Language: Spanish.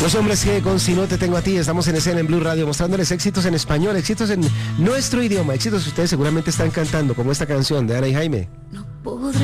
Los hombres que con Si no te tengo a ti, estamos en escena en Blue Radio mostrándoles éxitos en español, éxitos en nuestro idioma, éxitos que ustedes seguramente están cantando, como esta canción de Ana y Jaime. No podré